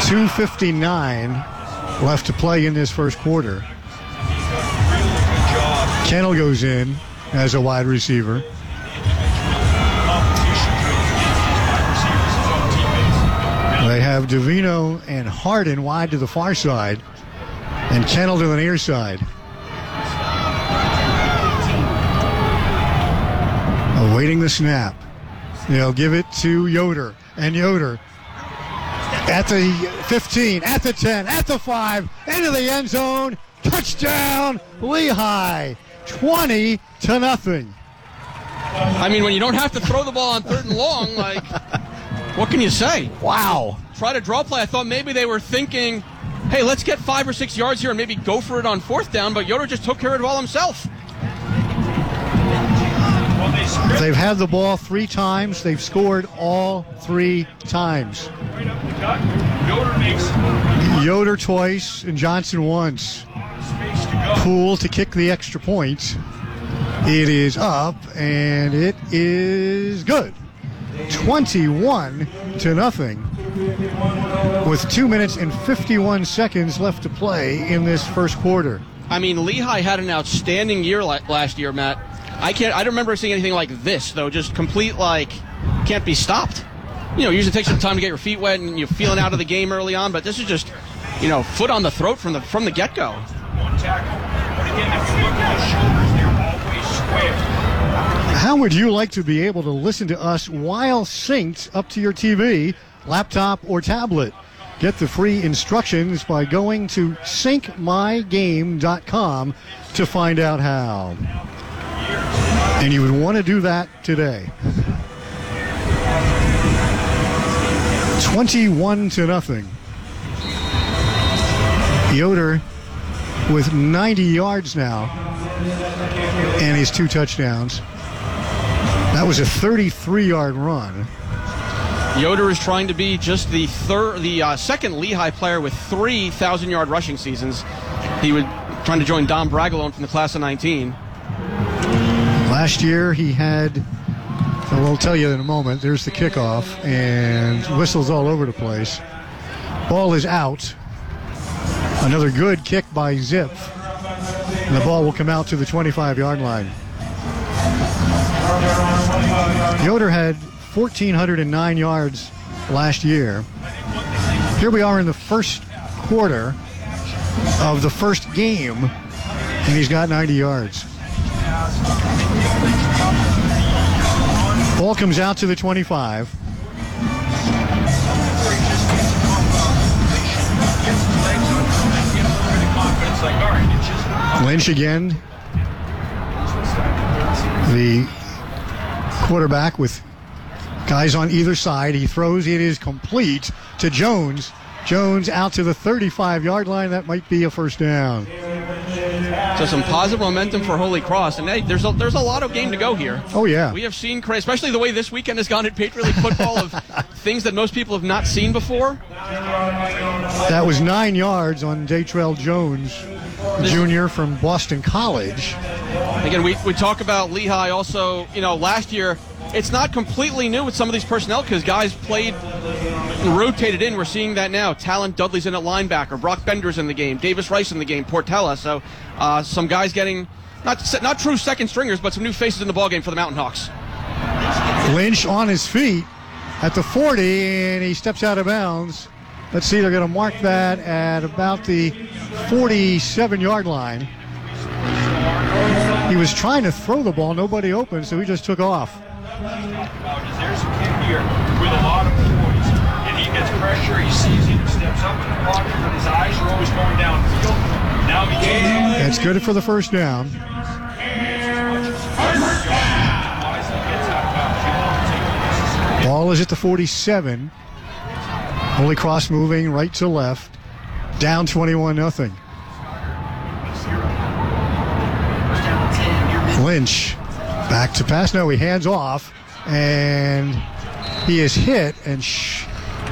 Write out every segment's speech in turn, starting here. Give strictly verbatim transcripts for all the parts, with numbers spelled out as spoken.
two fifty-nine left to play in this first quarter. Kennel goes in as a wide receiver. They have Davino and Harden wide to the far side, and Kennel to the near side. Awaiting the snap. They'll give it to Yoder, and Yoder at the fifteen, at the ten, at the five, into the end zone. Touchdown, Lehigh, twenty to nothing. I mean, when you don't have to throw the ball on third and long, like, what can you say? Wow. Try to draw play. I thought maybe they were thinking, hey, let's get five or six yards here and maybe go for it on fourth down, but Yoder just took care of it all himself. They've had the ball three times. They've scored all three times. Yoder twice and Johnson once. Poole to kick the extra point. It is up, and it is good. twenty-one to nothing. With two minutes and fifty-one seconds left to play in this first quarter. I mean, Lehigh had an outstanding year last year, Matt. I can't. I don't remember seeing anything like this, though. Just complete, like, can't be stopped. You know, usually it takes some time to get your feet wet and you're feeling out of the game early on, but this is just, you know, foot on the throat from the from the get-go. One tackle, but again, if you look at those shoulders, they're always square. How would you like to be able to listen to us while synced up to your T V, laptop, or tablet? Get the free instructions by going to sync my game dot com to find out how. And you would want to do that today. twenty-one to nothing. Yoder with ninety yards now and his two touchdowns. That was a thirty-three-yard run. Yoder is trying to be just the third, the uh, second Lehigh player with three thousand-yard rushing seasons. He was trying to join Dom Bragalone from the class of nineteen. Last year he had, well, we'll tell you in a moment, there's the kickoff, and whistles all over the place. Ball is out. Another good kick by Zip. And the ball will come out to the twenty-five-yard line. Yoder had one thousand four hundred nine yards last year. Here we are in the first quarter of the first game, and he's got ninety yards. Ball comes out to the twenty-five. Lynch again, the quarterback with guys on either side. He throws, it is complete to Jones. Jones out to the thirty-five-yard line. That might be a first down. So some positive momentum for Holy Cross. And hey, there's a, there's a lot of game to go here. Oh, yeah. We have seen, especially the way this weekend has gone at Patriot League football, of things that most people have not seen before. That was nine yards on Datrell Jones, junior from Boston College. Again, we, we talk about Lehigh also, you know, last year. It's not completely new with some of these personnel because guys played and rotated in. We're seeing that now. Talent Dudley's in at linebacker. Brock Bender's in the game. Davis Rice in the game. Portella. So uh, some guys getting not not true second stringers, but some new faces in the ballgame for the Mountain Hawks. Lynch on his feet at the forty, and he steps out of bounds. Let's see, they're going to mark that at about the forty-seven-yard line. He was trying to throw the ball. Nobody open, so he just took off. There's a kid here with a lot of poise, and he gets pressure, he sees it, steps up in the pocket, but his eyes are always going downfield. Now he gets That's good for the first down. Ball is at the forty-seven. Holy Cross moving right to left. Down twenty-one nothing. Lynch back to pass. No, he hands off, and he is hit, and sh-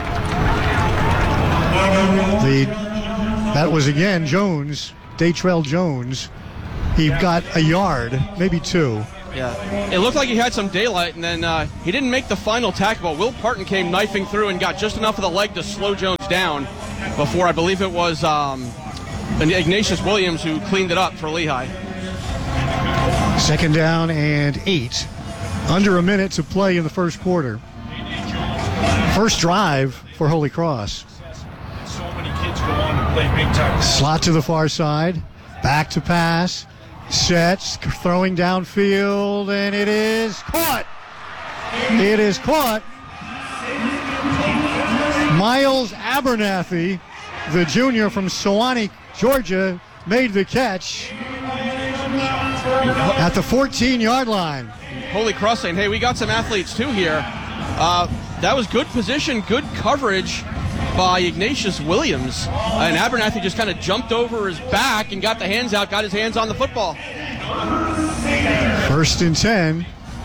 the that was again Jones, Datrell Jones. He got a yard, maybe two. Yeah, it looked like he had some daylight, and then uh, he didn't make the final tackle. Will Parton came knifing through and got just enough of the leg to slow Jones down. before. I believe it was um, Ignatius Williams who cleaned it up for Lehigh. Second down and eight. Under a minute to play in the first quarter. First drive for Holy Cross. So many kids go on to play big time. Slot to the far side. Back to pass. Sets. Throwing downfield. And it is caught. It is caught. Miles Abernathy, the junior from Sewanee, Georgia, made the catch at the fourteen-yard line. Holy Cross saying, hey, we got some athletes too here. Uh, that was good position, good coverage by Ignatius Williams. Uh, and Abernathy just kind of jumped over his back and got the hands out, got his hands on the football. First and ten.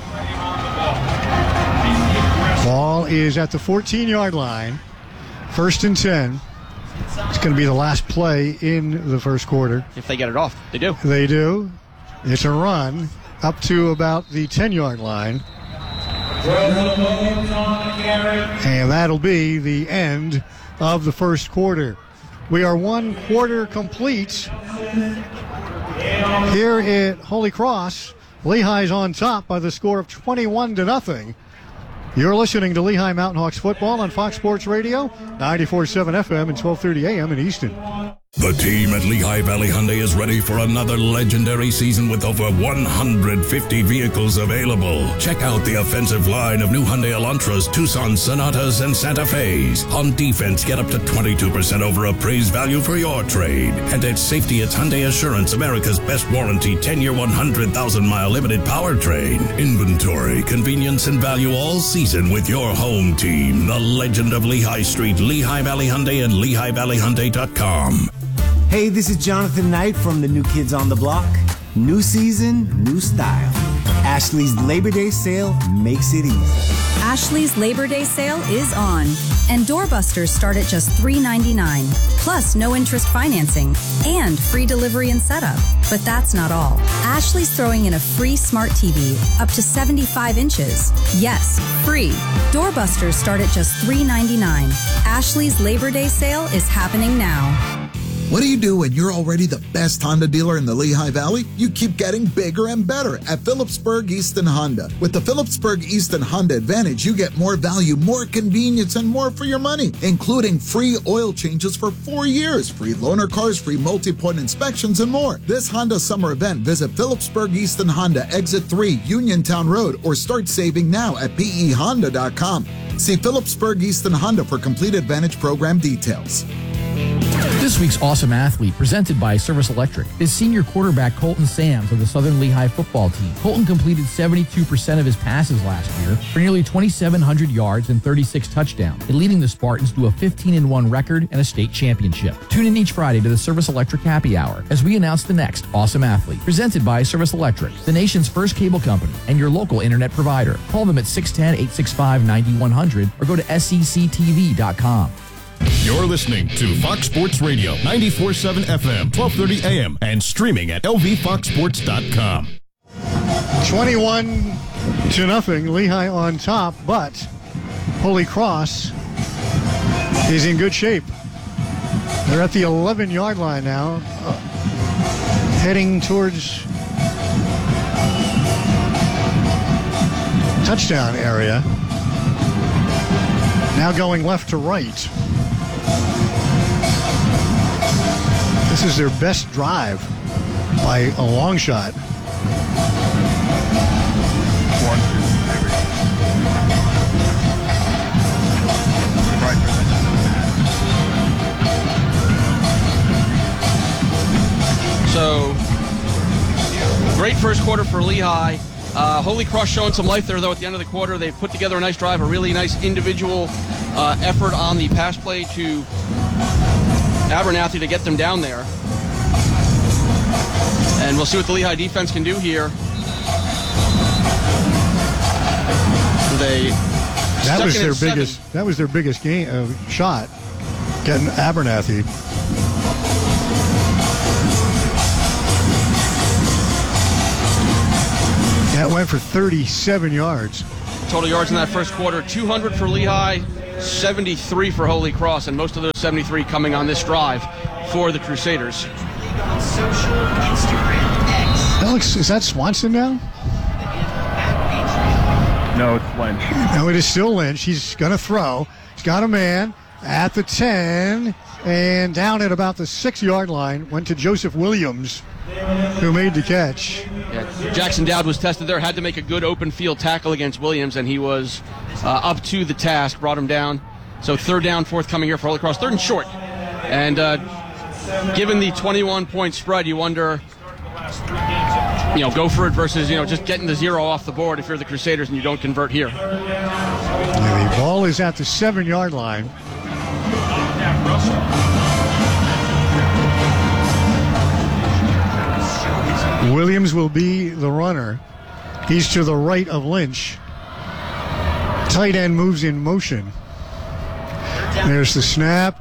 Ball is at the fourteen-yard line. First and ten. It's going to be the last play in the first quarter. If they get it off, they do. They do. It's a run up to about the ten-yard line. And that'll be the end of the first quarter. We are one quarter complete here at Holy Cross. Lehigh's on top by the score of twenty-one to nothing. You're listening to Lehigh Mountain Hawks football on Fox Sports Radio, ninety-four point seven F M and twelve thirty A M in Easton. The team at Lehigh Valley Hyundai is ready for another legendary season with over one hundred fifty vehicles available. Check out the offensive line of new Hyundai Elantras, Tucson Sonatas, and Santa Fe's. On defense, get up to twenty-two percent over appraised value for your trade. And at safety, it's Hyundai Assurance, America's best warranty, ten-year, one hundred thousand mile limited powertrain. Inventory, convenience, and value all season with your home team. The legend of Lehigh Street, Lehigh Valley Hyundai, and Lehigh Valley Hyundai dot com. Hey, this is Jonathan Knight from the New Kids on the Block. New season, new style. Ashley's Labor Day sale makes it easy. Ashley's Labor Day sale is on, and doorbusters start at just three ninety-nine, plus no interest financing and free delivery and setup. But that's not all. Ashley's throwing in a free smart T V up to seventy-five inches. Yes, free. Doorbusters start at just three ninety-nine. Ashley's Labor Day sale is happening now. What do you do when you're already the best Honda dealer in the Lehigh Valley? You keep getting bigger and better at Phillipsburg Easton Honda. With the Phillipsburg Easton Honda Advantage, you get more value, more convenience, and more for your money, including free oil changes for four years, free loaner cars, free multi-point inspections, and more. This Honda summer event, visit Phillipsburg Easton Honda, Exit three, Uniontown Road, or start saving now at P E Honda dot com. See Phillipsburg Easton Honda for complete Advantage program details. This week's Awesome Athlete, presented by Service Electric, is senior quarterback Colton Sams of the Southern Lehigh football team. Colton completed seventy-two percent of his passes last year for nearly twenty-seven hundred yards and thirty-six touchdowns, and leading the Spartans to a fifteen and one record and a state championship. Tune in each Friday to the Service Electric Happy Hour as we announce the next Awesome Athlete, presented by Service Electric, the nation's first cable company and your local internet provider. Call them at six one zero, eight six five, nine one zero zero or go to S E C T V dot com. You're listening to Fox Sports Radio, ninety-four point seven F M, twelve thirty A M, and streaming at L V fox sports dot com. twenty-one to nothing, Lehigh on top, but Holy Cross is in good shape. They're at the eleven-yard line now, uh, heading towards touchdown area. Now going left to right. This is their best drive by a long shot. One, two, there we go. So, great first quarter for Lehigh. Uh, Holy Cross showing some life there, though, at the end of the quarter. They put together a nice drive, a really nice individual uh, effort on the pass play to Abernathy to get them down there. And we'll see what the Lehigh defense can do here. They that was their biggest. Seven. That was their biggest game uh, shot, getting Abernathy. That went for thirty-seven yards. Total yards in that first quarter: two hundred for Lehigh, seventy-three for Holy Cross, and most of those seventy-three coming on this drive for the Crusaders. Alex, is that Swanson now? No, it's Lynch. No, it is still Lynch. He's going to throw. He's got a man at the ten, and down at about the six-yard line went to Joseph Williams, who made the catch. Yeah, Jackson Dowd was tested there, had to make a good open field tackle against Williams, and he was uh, up to the task, brought him down. So third down, fourth coming here for Holy Cross, third and short. And uh, given the twenty-one point spread, you wonder, you know, go for it versus, you know, just getting the zero off the board if you're the Crusaders and you don't convert here. And the ball is at the seven-yard line. Williams will be the runner. He's to the right of Lynch. Tight end moves in motion. There's the snap,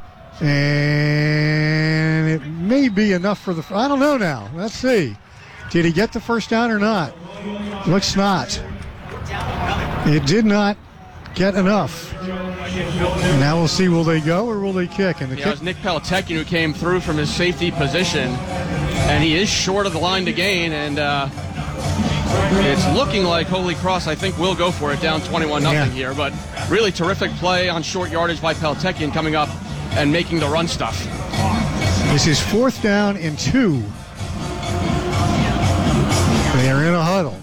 and it may be enough for the... I don't know now. Let's see. Did he get the first down or not? Looks not. It did not get enough. Now we'll see, will they go or will they kick? And the yeah, kick- it was Nick Pelatekin who came through from his safety position, and he is short of the line to gain, and uh, it's looking like Holy Cross, I think, will go for it, down twenty-one nothing Yeah. here, but really terrific play on short yardage by Pelatekin coming up and making the run stuff. This is fourth down and two. They are in a huddle.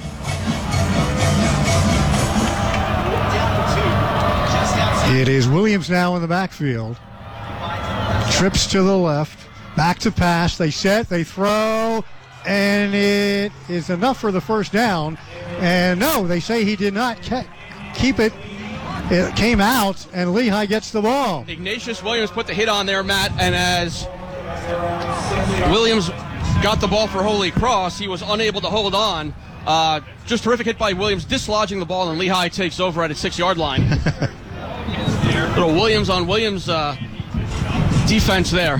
It is Williams now in the backfield. Trips to the left. Back to pass. They set. They throw. And it is enough for the first down. And no, they say he did not ke- keep it. It came out, and Lehigh gets the ball. Ignatius Williams put the hit on there, Matt, and as Williams got the ball for Holy Cross, he was unable to hold on. Uh, just terrific hit by Williams, dislodging the ball, and Lehigh takes over at its six-yard line. Little Williams on Williams uh, defense there.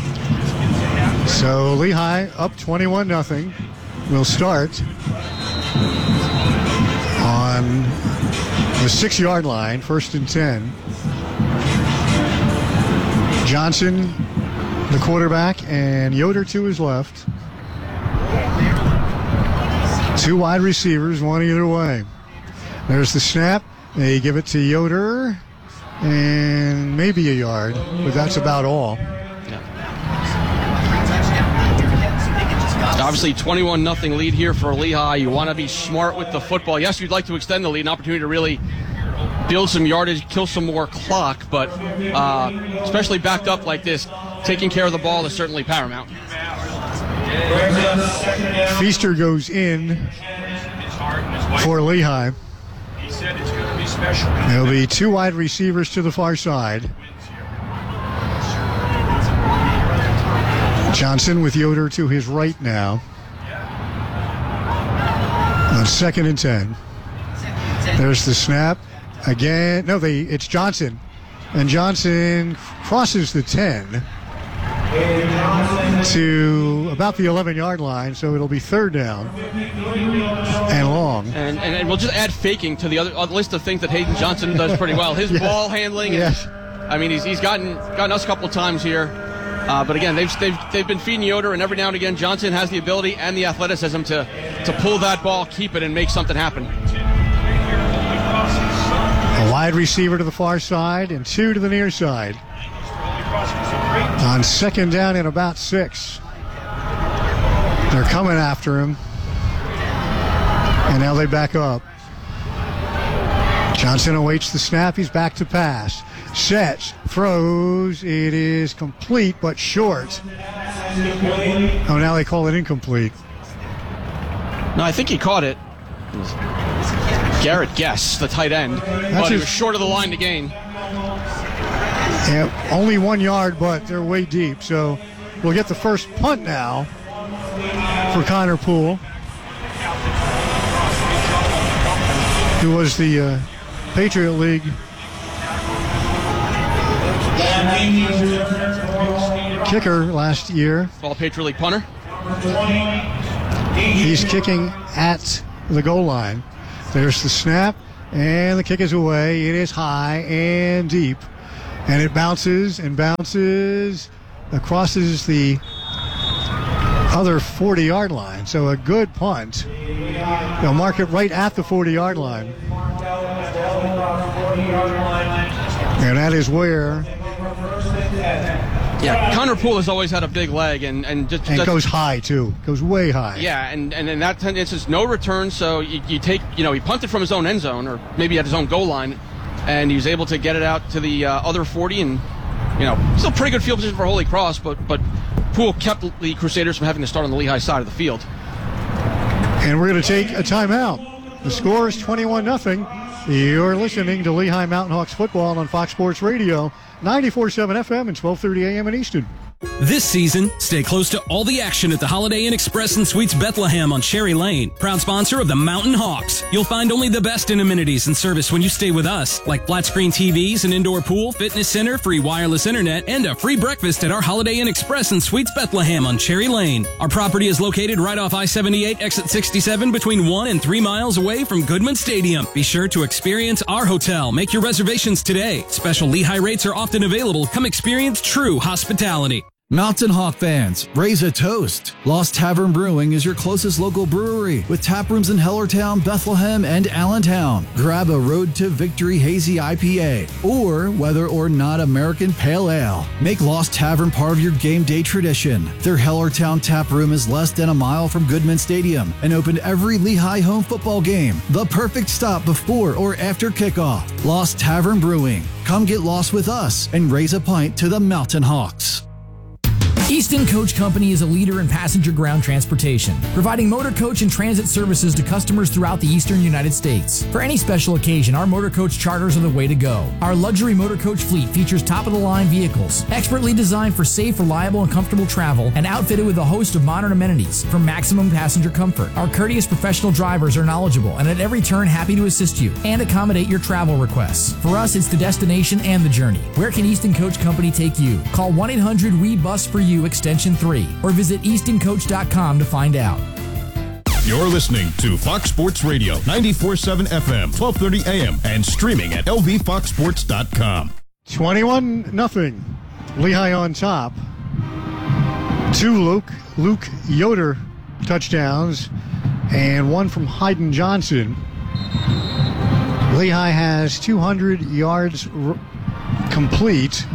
So Lehigh up twenty-one nothing. Will start on the six-yard line, first and ten. Johnson, the quarterback, and Yoder to his left. Two wide receivers, one either way. There's the snap. They give it to Yoder, and maybe a yard, but that's about all. Obviously, twenty-one nothing lead here for Lehigh. You want to be smart with the football. Yes, you'd like to extend the lead, an opportunity to really build some yardage, kill some more clock, but uh, especially backed up like this, taking care of the ball is certainly paramount. Feaster goes in for Lehigh. There'll be two wide receivers to the far side. Johnson with Yoder to his right now. On second and ten. There's the snap. Again, no, they it's Johnson. And Johnson crosses the ten to about the eleven-yard line, so it'll be third down and long. And, and, and we'll just add faking to the other uh, list of things that Hayden Johnson does pretty well. His Yes. ball handling. Yes. And, I mean, he's he's gotten gotten us a couple of times here. Uh, but again, they've, they've they've been feeding Yoder, and every now and again, Johnson has the ability and the athleticism to, to pull that ball, keep it, and make something happen. A wide receiver to the far side and two to the near side. On second down and about six. They're coming after him. And now they back up. Johnson awaits the snap. He's back to pass. Sets, throws. It is complete but short. Oh, now they call it incomplete. No, I think he caught it. Garrett Guess, the tight end. But he was short of the line to gain. Yeah, only one yard, but they're way deep. So we'll get the first punt now for Connor Poole, who was the uh, Patriot League kicker last year. All Patriot League punter. He's kicking at the goal line. There's the snap, and the kick is away. It is high and deep, and it bounces and bounces, crosses the other forty-yard line. So a good punt. They'll mark it right at the forty-yard line. And that is where... Yeah, Connor Poole has always had a big leg, and and just and goes high too, goes way high. Yeah, and and in that instance, no return. So you, you take, you know, he punted from his own end zone, or maybe at his own goal line, and he was able to get it out to the uh, other forty, and you know, still pretty good field position for Holy Cross, but but Poole kept the Crusaders from having to start on the Lehigh side of the field. And we're going to take a timeout. The score is twenty-one nothing. You're listening to Lehigh Mountain Hawks football on Fox Sports Radio, ninety-four point seven F M and twelve thirty A M in Easton. This season, stay close to all the action at the Holiday Inn Express and Suites Bethlehem on Cherry Lane, proud sponsor of the Mountain Hawks. You'll find only the best in amenities and service when you stay with us, like flat screen T Vs, an indoor pool, fitness center, free wireless internet, and a free breakfast at our Holiday Inn Express and Suites Bethlehem on Cherry Lane. Our property is located right off I seventy-eight, exit sixty-seven, between one and three miles away from Goodman Stadium. Be sure to experience our hotel. Make your reservations today. Special Lehigh rates are often available. Come experience true hospitality. Mountain Hawk fans, raise a toast. Lost Tavern Brewing is your closest local brewery with tap rooms in Hellertown, Bethlehem, and Allentown. Grab a Road to Victory Hazy I P A or whether or not American Pale Ale. Make Lost Tavern part of your game day tradition. Their Hellertown tap room is less than a mile from Goodman Stadium and open every Lehigh home football game. The perfect stop before or after kickoff. Lost Tavern Brewing. Come get lost with us and raise a pint to the Mountain Hawks. Easton Coach Company is a leader in passenger ground transportation, providing motor coach and transit services to customers throughout the eastern United States. For any special occasion, our motor coach charters are the way to go. Our luxury motor coach fleet features top-of-the-line vehicles, expertly designed for safe, reliable, and comfortable travel, and outfitted with a host of modern amenities for maximum passenger comfort. Our courteous professional drivers are knowledgeable and at every turn happy to assist you and accommodate your travel requests. For us, it's the destination and the journey. Where can Easton Coach Company take you? Call one eight hundred W E bus for you extension three or visit easton coach dot com to find out. You're listening to Fox Sports Radio, ninety-four point seven F M, twelve thirty A M, and streaming at L V fox sports dot com. twenty-one nothing. Lehigh on top. Two Luke, Luke Yoder touchdowns and one from Hayden Johnson. Lehigh has two hundred yards r- complete.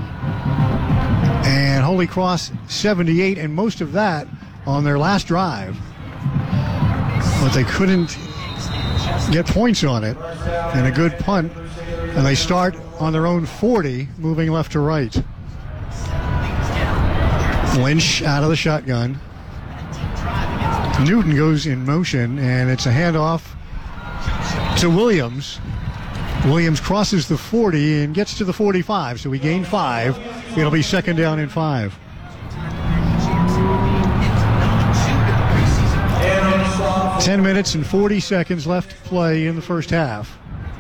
And Holy Cross seventy-eight, and most of that on their last drive. But they couldn't get points on it. And a good punt. And they start on their own forty, moving left to right. Lynch out of the shotgun. Newton goes in motion, and it's a handoff to Williams. Williams crosses the forty and gets to the forty-five, so he gained five. It'll be second down and five. Ten minutes and forty seconds left to play in the first half.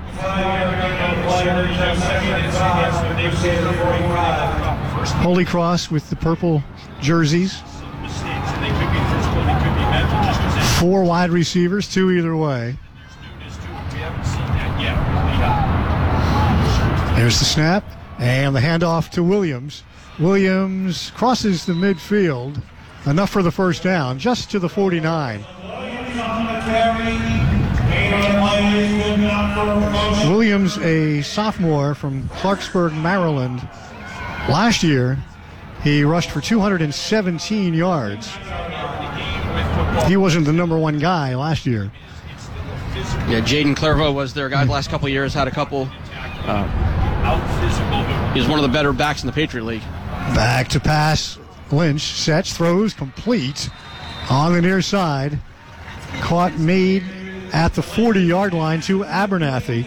Holy Cross with the purple jerseys. Four wide receivers, two either way. There's the snap and the handoff to Williams. Williams crosses the midfield, enough for the first down, just to the forty-nine. Williams, a sophomore from Clarksburg, Maryland. Last year, he rushed for two hundred seventeen yards. He wasn't the number one guy last year. Yeah, Jaden Clairvaux was their guy the last couple of years, had a couple. Uh, he was one of the better backs in the Patriot League. Back to pass. Lynch sets, throws, complete on the near side. Caught made at the forty-yard line to Abernathy.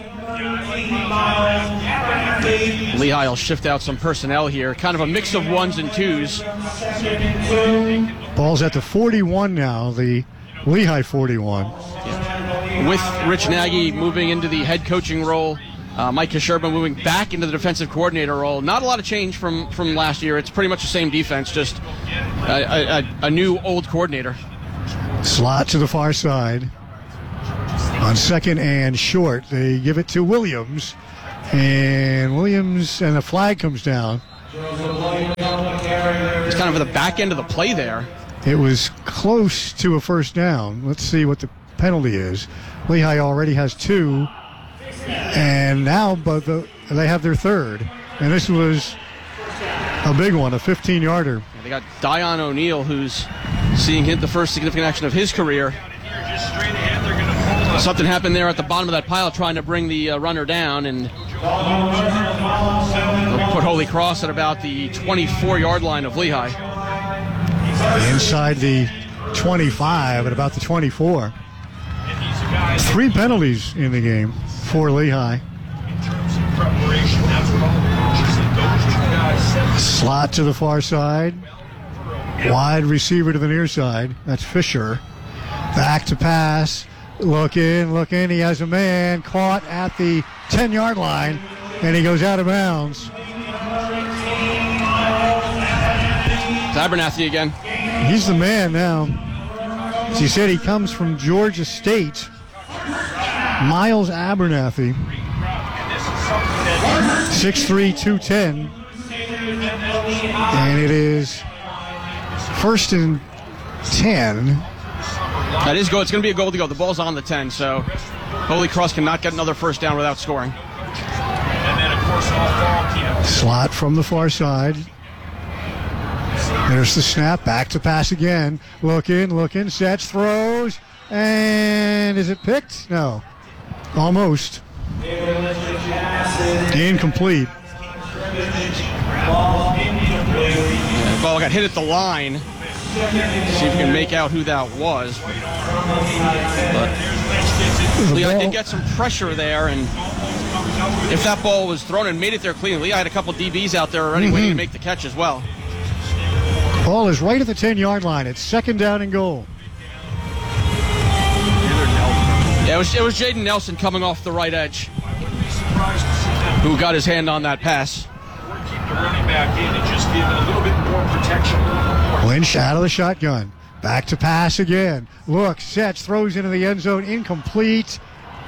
Lehigh will shift out some personnel here. Kind of a mix of ones and twos. Ball's at the forty-one now, the Lehigh forty-one. Yeah. With Rich Nagy moving into the head coaching role, uh, Mike Kasherba moving back into the defensive coordinator role. Not a lot of change from, from last year. It's pretty much the same defense, just a, a, a new old coordinator. Slot to the far side. On second and short, they give it to Williams. And Williams, and the flag comes down. It's kind of at the back end of the play there. It was close to a first down. Let's see what the penalty is. Lehigh already has two. And now but the, they have their third. And this was a big one, a fifteen-yarder. Yeah, they got Dion O'Neal, who's seeing hit the first significant action of his career. Something happened there at the bottom of that pile trying to bring the uh, runner down, and they'll put Holy Cross at about the twenty-four-yard line of Lehigh. Inside the twenty-five at about the twenty-four. Three penalties in the game for Lehigh. Slot to the far side. Wide receiver to the near side. That's Fisher. Back to pass. Look in, look in. He has a man caught at the ten-yard line, and he goes out of bounds. It's Abernathy again. He's the man now. As he said, he comes from Georgia State. Miles Abernathy. six three, two ten. And it is first and ten. That is good. It's going to be a goal to go. The ball's on the ten, so Holy Cross cannot get another first down without scoring. And then, of course, all fall camp. Slot from the far side. There's the snap. Back to pass again. Look in, look in, sets, throws. And is it picked? No. Almost. Incomplete. The ball got hit at the line. See if you can make out who that was. But Lehigh did get some pressure there, and if that ball was thrown and made it there clean, Lehigh had a couple D Bs out there already mm-hmm. waiting to make the catch as well. Ball is right at the ten-yard line. It's second down and goal. Yeah, it was, it was Jaden Nelson coming off the right edge who got his hand on that pass. Keep the running back in and just give it a little bit more protection. Lynch out of the shotgun. Back to pass again. Look, sets, throws into the end zone. Incomplete.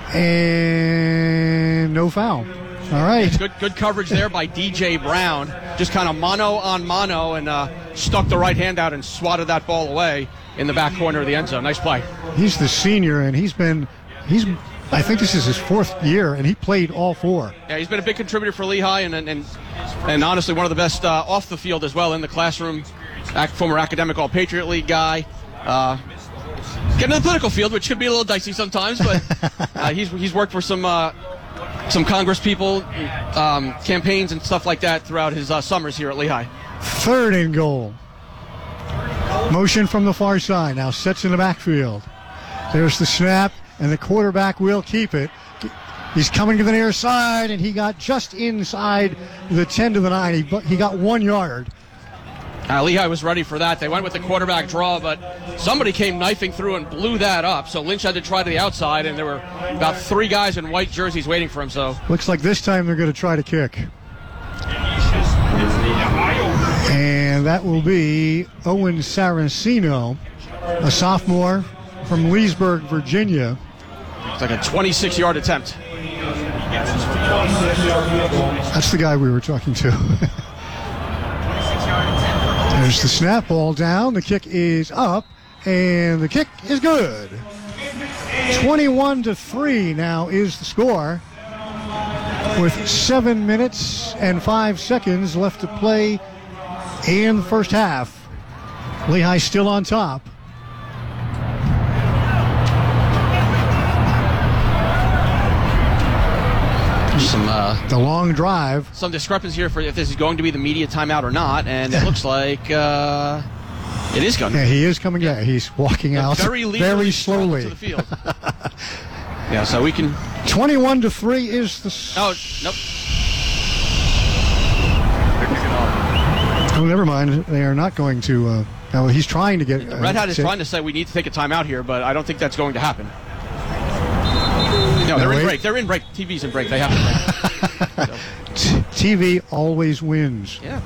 And no foul. All right. Good good coverage there by D J Brown. Just kind of mano on mano and uh, stuck the right hand out and swatted that ball away in the back corner of the end zone. Nice play. He's the senior, and he's been, he's, I think this is his fourth year, and he played all four. Yeah, he's been a big contributor for Lehigh, and and, and, and honestly one of the best uh, off the field as well in the classroom. Former academic All-Patriot League guy. Uh, getting to the political field, which could be a little dicey sometimes, but uh, he's he's worked for some uh, some Congress people, um, campaigns and stuff like that throughout his uh, summers here at Lehigh. Third and goal. Motion from the far side. Now sets in the backfield. There's the snap, and the quarterback will keep it. He's coming to the near side, and he got just inside the ten to the nine. He, he got one yard. Uh, Lehigh was ready for that. They went with the quarterback draw, but somebody came knifing through and blew that up. So Lynch had to try to the outside, and there were about three guys in white jerseys waiting for him. So looks like this time they're going to try to kick. And that will be Owen Saraceno, a sophomore from Leesburg, Virginia. It's like a twenty-six-yard attempt. That's the guy we were talking to. There's the snap, ball down. The kick is up, and the kick is good. twenty-one to three now is the score, with seven minutes and five seconds left to play in the first half. Lehigh still on top. Some uh, the long drive. Some discrepancy here for if this is going to be the media timeout or not, and it looks like uh, it is going. Yeah, he is coming down. He's walking yeah, out very, very slowly to the field. Yeah, so we can. Twenty-one to three is the. Oh nope. Oh, never mind. They are not going to. Uh, no, he's trying to get. Uh, Red Hat is say, trying to say we need to take a timeout here, but I don't think that's going to happen. No, they're no, in break. They're in break. T V's in break. They have to break. So. T V always wins. Yeah.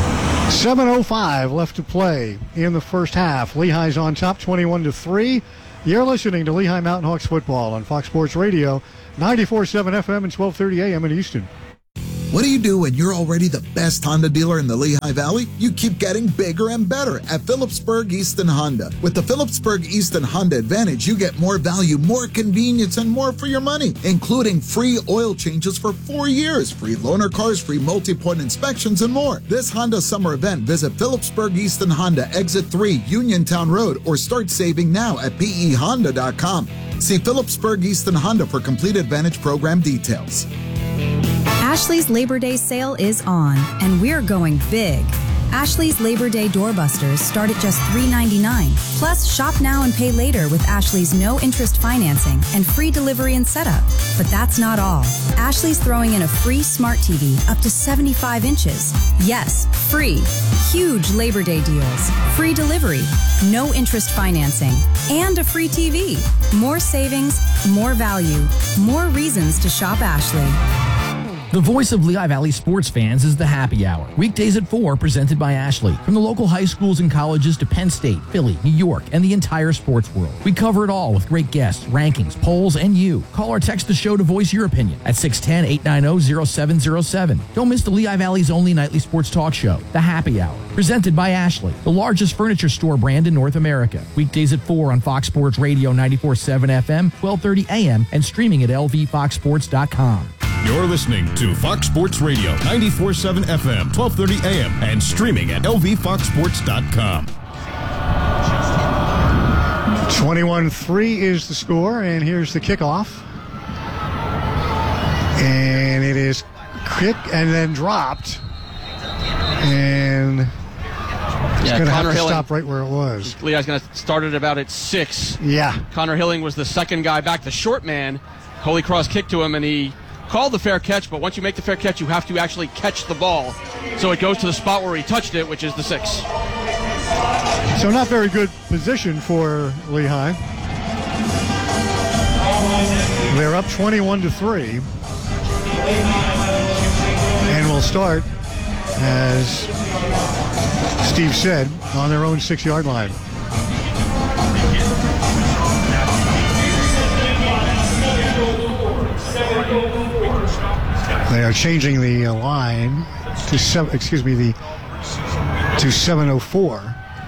seven oh five left to play in the first half. Lehigh's on top, twenty-one to three. You're listening to Lehigh Mountain Hawks football on Fox Sports Radio, ninety-four point seven F M and twelve thirty A M in Easton. What do you do when you're already the best Honda dealer in the Lehigh Valley? You keep getting bigger and better at Phillipsburg Easton Honda. With the Phillipsburg Easton Honda Advantage, you get more value, more convenience, and more for your money, including free oil changes for four years, free loaner cars, free multi-point inspections, and more. This Honda summer event, visit Phillipsburg Easton Honda, Exit three, Uniontown Road, or start saving now at P E Honda dot com. See Phillipsburg Easton Honda for complete Advantage program details. Ashley's Labor Day sale is on, and we're going big. Ashley's Labor Day doorbusters start at just three ninety-nine. Plus, shop now and pay later with Ashley's no-interest financing and free delivery and setup. But that's not all. Ashley's throwing in a free smart T V up to seventy-five inches. Yes, free. Huge Labor Day deals. Free delivery, no interest financing, and a free T V. More savings, more value, more reasons to shop Ashley. The voice of Lehigh Valley sports fans is the Happy Hour. Weekdays at four, presented by Ashley. From the local high schools and colleges to Penn State, Philly, New York, and the entire sports world. We cover it all with great guests, rankings, polls, and you. Call or text the show to voice your opinion at six one zero, eight nine zero, zero seven zero seven. Don't miss the Lehigh Valley's only nightly sports talk show, The Happy Hour. Presented by Ashley, the largest furniture store brand in North America. Weekdays at four on Fox Sports Radio ninety-four point seven F M, twelve thirty A M, and streaming at L V fox sports dot com. You're listening to Fox Sports Radio, ninety-four point seven F M, twelve thirty A M, and streaming at L V fox sports dot com. twenty-one three is the score, and here's the kickoff. And it is kick and then dropped. And it's yeah, going to have to Hilling, stop right where it was. Lehigh's going to start it about at six. Yeah. Connor Hilling was the second guy back, the short man. Holy Cross kicked to him, and he called the fair catch, but once you make the fair catch, you have to actually catch the ball. So it goes to the spot where he touched it, which is the six. So not very good position for Lehigh. They're up twenty-one to three. And will start, as Steve said, on their own six-yard line. They are changing the uh, line to seven. Excuse me, the to seven oh four.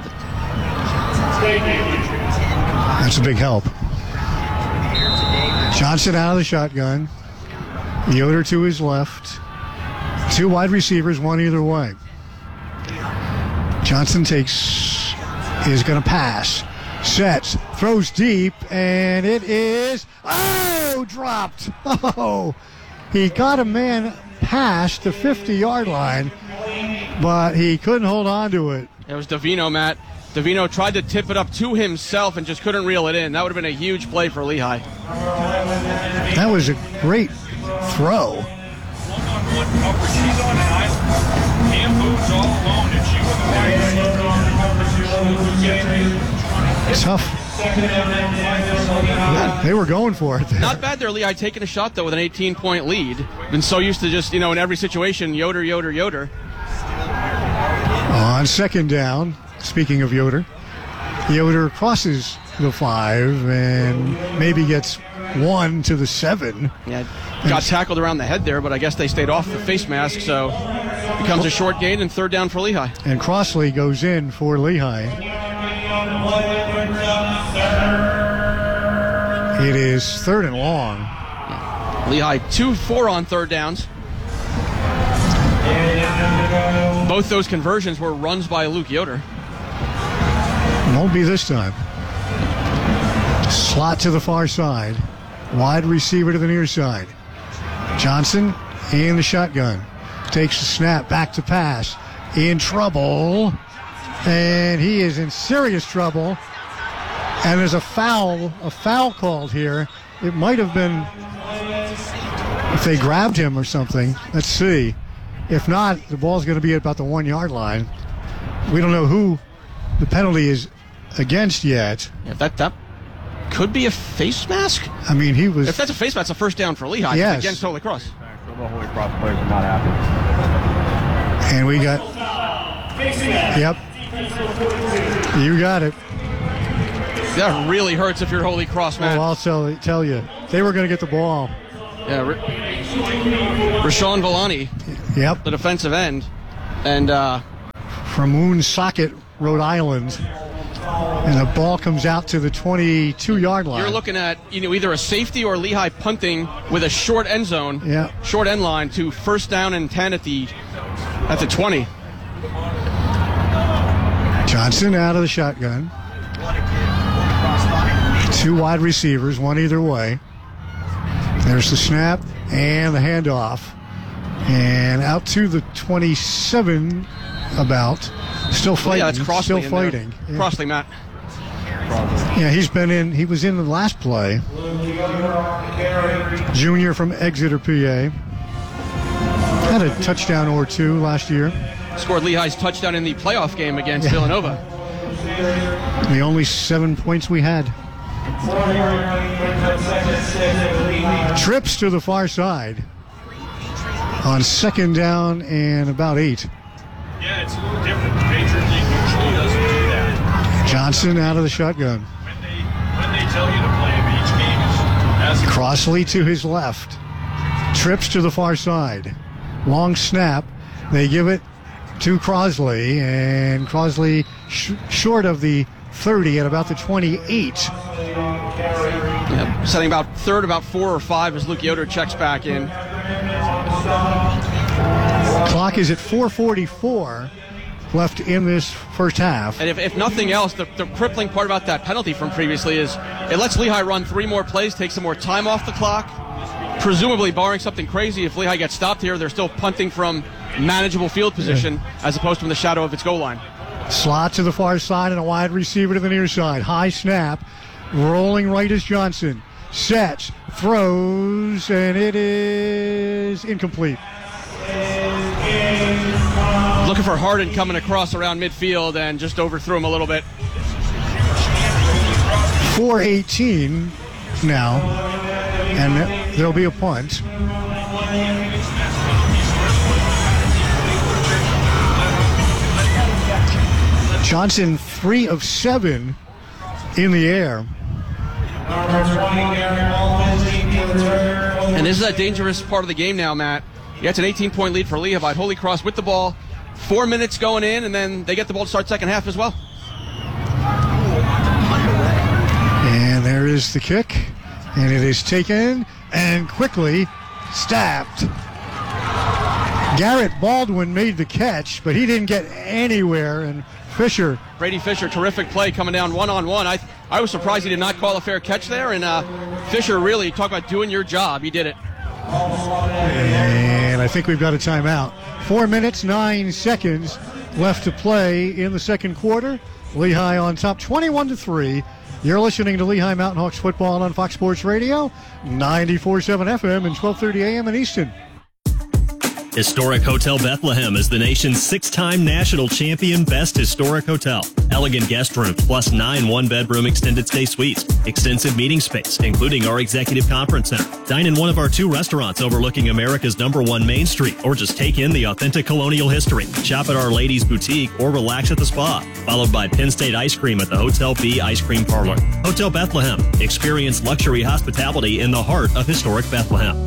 That's a big help. Johnson out of the shotgun. Yoder to his left. Two wide receivers, one either way. Johnson takes, is going to pass. Sets, throws deep, and it is, oh, dropped. Oh, he got a man past the fifty-yard line, but he couldn't hold on to it. It was Davino, Matt. Davino tried to tip it up to himself and just couldn't reel it in. That would have been a huge play for Lehigh. That was a great throw. Tough. They were going for it there. Not bad there, Lehigh taking a shot, though, with an eighteen-point lead. Been so used to just, you know, in every situation, Yoder, Yoder, Yoder. On second down, speaking of Yoder, Yoder crosses the five and maybe gets one to the seven. Yeah, got tackled around the head there, but I guess they stayed off the face mask, so it becomes a short gain and third down for Lehigh. And Crossley goes in for Lehigh. It is third and long. Yeah. Lehigh two four on third downs. Both those conversions were runs by Luke Yoder. Won't be this time. Slot to the far side. Wide receiver to the near side. Johnson in the shotgun. Takes the snap, back to pass. In trouble. And he is in serious trouble. And there's a foul, a foul called here. It might have been if they grabbed him or something. Let's see. If not, the ball's going to be at about the one-yard line. We don't know who the penalty is against yet. Yeah, that that could be a face mask. I mean, he was. If that's a face mask, it's a first down for Lehigh. Yes. Against Holy Cross. The Holy Cross players are not happy. And we got. Yep. You got it. That really hurts if you're Holy Cross, man. Oh, I'll tell, tell you, they were going to get the ball. Yeah, R- Rashawn Villani, yep, the defensive end, and uh, from Woonsocket, Rhode Island, and the ball comes out to the twenty-two-yard line. You're looking at you know either a safety or Lehigh punting with a short end zone, yeah, short end line to first down and ten at the at the twenty. Johnson out of the shotgun. Two wide receivers, one either way. There's the snap and the handoff. And out to the twenty-seven about. Still fighting. Yeah, that's Crossley Still in fighting. Yeah. Crossley, Matt. Yeah, he's been in, he was in the last play. Junior from Exeter, P A. Had a touchdown or two last year. Scored Lehigh's touchdown in the playoff game against yeah. Villanova. The only seven points we had. Trips to the far side on second down and about eight. Yeah, it's a little different. The Patriot League usually doesn't do that. Johnson out of the shotgun. When they when they tell you to play them, each game is as Crossley to his left. Trips to the far side. Long snap. They give it to Crossley, and Crossley sh- short of the thirty at about the twenty-eight. Yep. Setting about third, about four or five as Luke Yoder checks back in. Clock is at four forty-four left in this first half. And if, if nothing else, the, the crippling part about that penalty from previously is it lets Lehigh run three more plays, take some more time off the clock. Presumably, barring something crazy, if Lehigh gets stopped here, they're still punting from manageable field position yeah. as opposed to in the shadow of its goal line. Slot to the far side and a wide receiver to the near side. High snap. Rolling right is Johnson. Sets, throws, and it is incomplete. Looking for Harden coming across around midfield and just overthrew him a little bit. four eighteen now, and there'll be a punt. Johnson, three of seven in the air. And this is a dangerous part of the game now, Matt. Yeah, it's an eighteen-point lead for Lehigh. Holy Cross with the ball. Four minutes going in, and then they get the ball to start second half as well. And there is the kick, and it is taken and quickly stabbed. Garrett Baldwin made the catch, but he didn't get anywhere, and Fisher. Brady Fisher, terrific play coming down one-on-one. I I was surprised he did not call a fair catch there, and uh, Fisher really, talk about doing your job. He did it. And I think we've got a timeout. Four minutes, nine seconds left to play in the second quarter. Lehigh on top, twenty-one to three. You're listening to Lehigh Mountain Hawks football on Fox Sports Radio, ninety-four point seven F M and twelve thirty A M in Easton. Historic Hotel Bethlehem is the nation's six-time national champion Best Historic Hotel. Elegant guest rooms plus nine one-bedroom extended stay suites. Extensive meeting space, including our executive conference center. Dine in one of our two restaurants overlooking America's number one Main Street, or just take in the authentic colonial history. Shop at Our Ladies Boutique or relax at the spa. Followed by Penn State Ice Cream at the Hotel B Ice Cream Parlor. Hotel Bethlehem. Experience luxury hospitality in the heart of historic Bethlehem.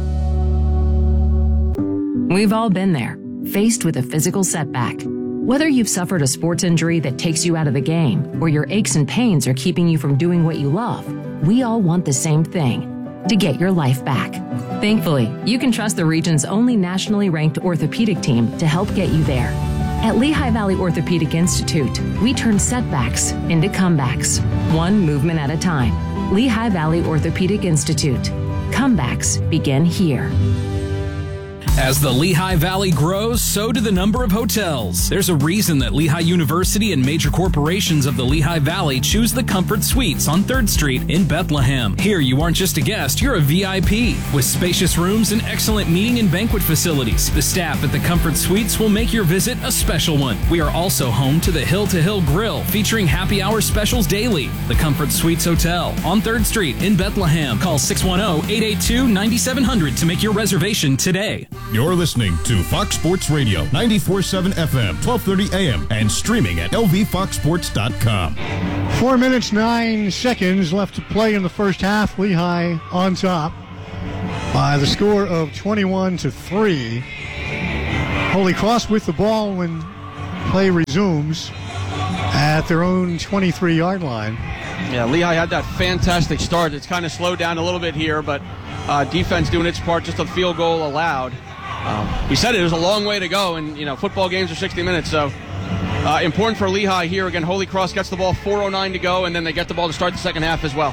We've all been there, faced with a physical setback. Whether you've suffered a sports injury that takes you out of the game, or your aches and pains are keeping you from doing what you love, we all want the same thing, to get your life back. Thankfully, you can trust the region's only nationally ranked orthopedic team to help get you there. At Lehigh Valley Orthopedic Institute, we turn setbacks into comebacks, one movement at a time. Lehigh Valley Orthopedic Institute. Comebacks begin here. As the Lehigh Valley grows, so do the number of hotels. There's a reason that Lehigh University and major corporations of the Lehigh Valley choose the Comfort Suites on third Street in Bethlehem. Here, you aren't just a guest, you're a V I P. With spacious rooms and excellent meeting and banquet facilities, the staff at the Comfort Suites will make your visit a special one. We are also home to the Hill to Hill Grill, featuring happy hour specials daily. The Comfort Suites Hotel on third Street in Bethlehem. Call six one zero, eight eight two, nine seven zero zero to make your reservation today. You're listening to Fox Sports Radio, ninety-four point seven F M, twelve thirty A M, and streaming at L V fox sports dot com. Four minutes, nine seconds left to play in the first half. Lehigh on top by the score of twenty-one to three. Holy Cross with the ball when play resumes at their own twenty-three-yard line. Yeah, Lehigh had that fantastic start. It's kind of slowed down a little bit here, but uh, defense doing its part, just a field goal allowed. Um, we said it, it was a long way to go, and you know football games are sixty minutes, so uh, important for Lehigh here. Again, Holy Cross gets the ball, four oh nine to go, and then they get the ball to start the second half as well.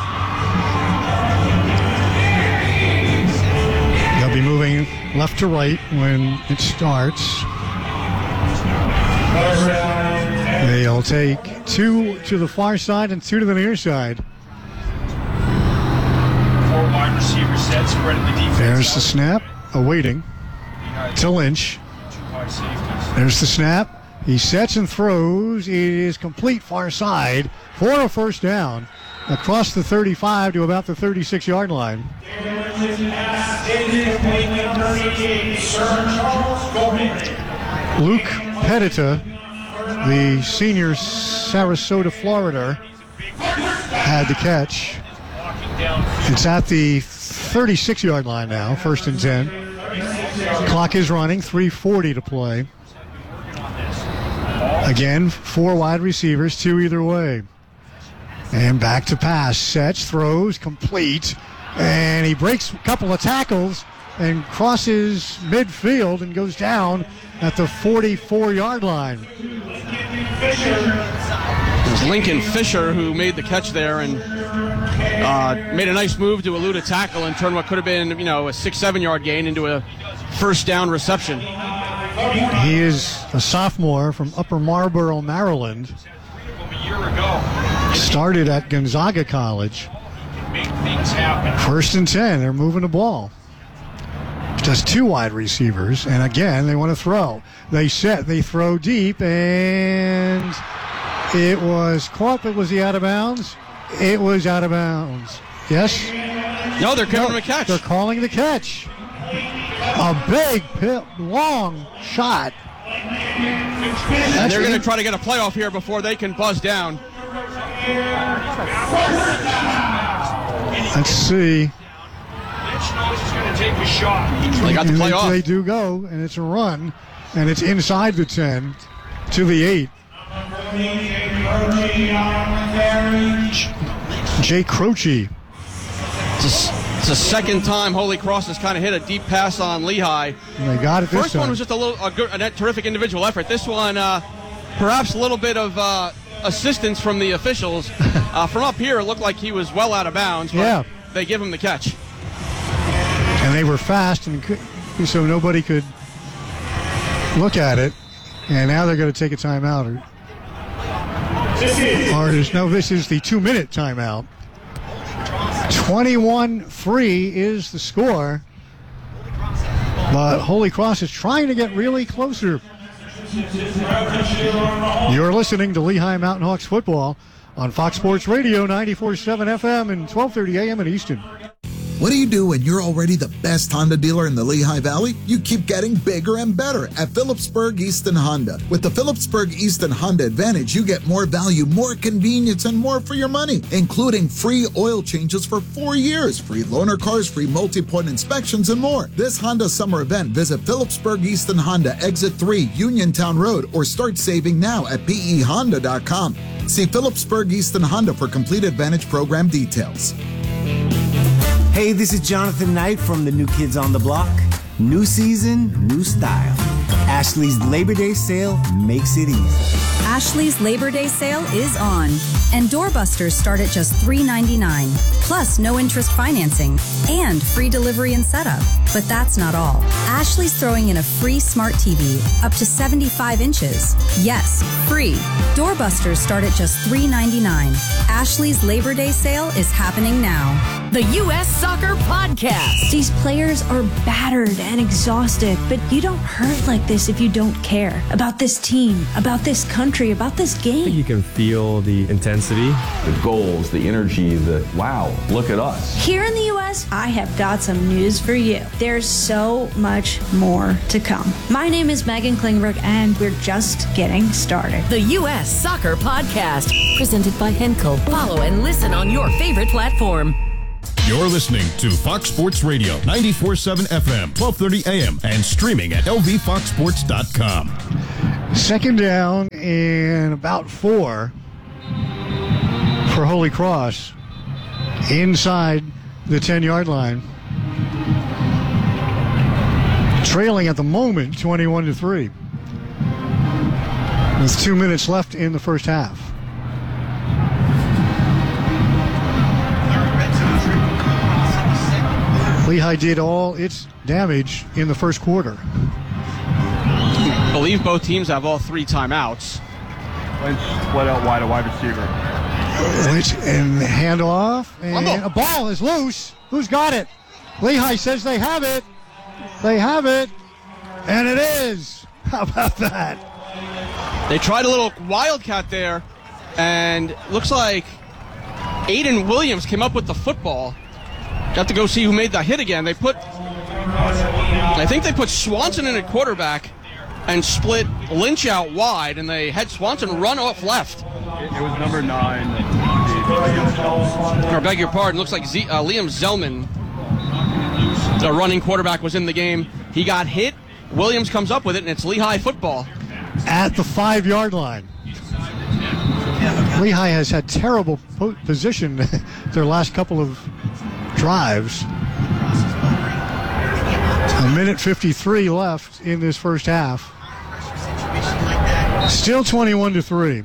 They'll be moving left to right when it starts. They'll take two to the far side and two to the near side. Four wide receiver set, spreading the defense. There's the snap, awaiting to Lynch. There's the snap. He sets and throws. It is complete far side for a first down across the thirty-five to about the thirty-six-yard line. Luke Petita, the senior Sarasota, Florida, had the catch. It's at the thirty-six-yard line now, first and ten. Clock is running, three forty to play. Again, four wide receivers, two either way. And back to pass. Sets, throws, complete. And he breaks a couple of tackles and crosses midfield and goes down at the forty-four-yard line. It was Lincoln Fisher who made the catch there and uh, made a nice move to elude a tackle and turn what could have been, you know, a six, seven-yard gain into a first down reception. He is a sophomore from Upper Marlboro, Maryland. Started at Gonzaga College. First and ten, they're moving the ball. Just two wide receivers, and again, they want to throw. They set, they throw deep, and it was caught, but was he out of bounds? It was out of bounds. Yes? No, they're giving no, him a catch. They're calling the catch. A big, long shot. And they're going to try to get a playoff here before they can buzz down. Let's see. They got the and playoff. They, they do go, and it's a run, and it's inside the ten to the eight. Jay Croce. It's a, it's the second time Holy Cross has kind of hit a deep pass on Lehigh. And they got it this First time. one was just a little a, good, a terrific individual effort. This one, uh, perhaps a little bit of uh, assistance from the officials. Uh, from up here, it looked like he was well out of bounds, but yeah. they give him the catch. And they were fast, and could, so nobody could look at it. And now they're going to take a timeout. Or, or is, no, this is the two-minute timeout. twenty-one three is the score. But Holy Cross is trying to get really closer. You're listening to Lehigh Mountain Hawks football on Fox Sports Radio, ninety-four point seven F M and twelve thirty A M in Easton. What do you do when you're already the best Honda dealer in the Lehigh Valley? You keep getting bigger and better at Phillipsburg Easton Honda. With the Phillipsburg Easton Honda Advantage, you get more value, more convenience, and more for your money, including free oil changes for four years, free loaner cars, free multi-point inspections, and more. This Honda summer event, visit Phillipsburg Easton Honda, Exit three, Uniontown Road, or start saving now at P E Honda dot com. See Phillipsburg Easton Honda for complete Advantage program details. Hey, this is Jonathan Knight from the New Kids on the Block. New season, new style. Ashley's Labor Day sale makes it easy. Ashley's Labor Day sale is on, and doorbusters start at just three ninety-nine, plus no interest financing and free delivery and setup. But that's not all. Ashley's throwing in a free smart T V up to seventy-five inches. Yes, free. Doorbusters start at just three ninety-nine. Ashley's Labor Day sale is happening now. The U S Soccer Podcast. These players are battered and exhausted, but you don't hurt like this if you don't care about this team, about this country, about this game. I think you can feel the intensity, the goals, the energy, the wow, look at us. Here in the U S, I have got some news for you. There's so much more to come. My name is Megan Klingberg, and we're just getting started. The U S Soccer Podcast, presented by Henkel. Follow and listen on your favorite platform. You're listening to Fox Sports Radio, ninety-four point seven F M, twelve thirty A M, and streaming at L V fox sports dot com. Second down and about four for Holy Cross inside the ten-yard line. Trailing at the moment, twenty-one to three. With two minutes left in the first half. Lehigh did all its damage in the first quarter. I believe both teams have all three timeouts. Lynch split out wide, a wide receiver. Lynch and handoff, and a ball is loose. Who's got it? Lehigh says they have it. They have it, and it is. How about that? They tried a little wildcat there, and looks like Aiden Williams came up with the football. Got to go see who made the hit again. They put, I think they put Swanson in at quarterback and split Lynch out wide, and they had Swanson run off left. It, it was number nine. I beg your pardon. Looks like Z, uh, Liam Zellman, the running quarterback, was in the game. He got hit. Williams comes up with it, and it's Lehigh football. At the five-yard line. Lehigh has had terrible po- position their last couple of drives. A minute fifty-three left in this first half. Still twenty-one to three.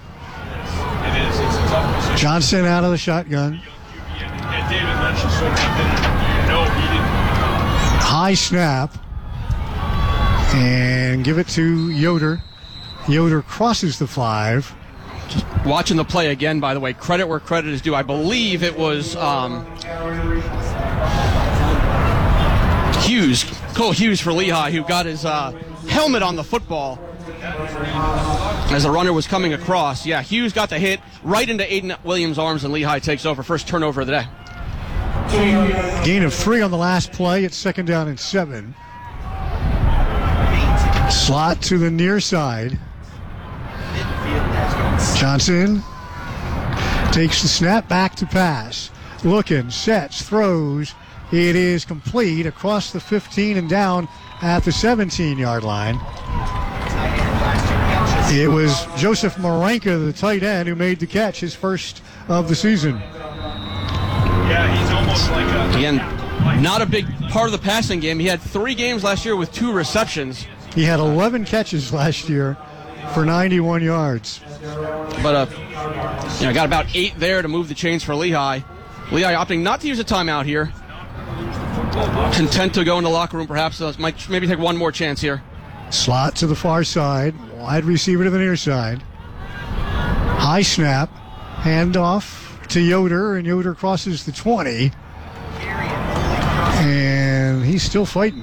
Johnson out of the shotgun. High snap. And give it to Yoder. Yoder crosses the five. Just watching the play again, by the way, credit where credit is due. I believe it was um, Hughes, Cole Hughes for Lehigh, who got his uh, helmet on the football as the runner was coming across. Yeah, Hughes got the hit right into Aiden Williams' arms, and Lehigh takes over. First turnover of the day. Gain of three on the last play. It's second down and seven. Slot to the near side. Johnson takes the snap back to pass. Looking, sets, throws. It is complete across the fifteen and down at the seventeen-yard line. It was Joseph Marenka, the tight end, who made the catch, his first of the season. Yeah, he's almost like a... Again, not a big part of the passing game. He had three games last year with two receptions. He had eleven catches last year for ninety-one yards. But, uh, you know, got about eight there to move the chains for Lehigh. Lehigh opting not to use a timeout here. Content to go in the locker room, perhaps. So might maybe take one more chance here. Slot to the far side. Wide receiver to the near side. High snap. Handoff to Yoder, and Yoder crosses the twenty. And he's still fighting.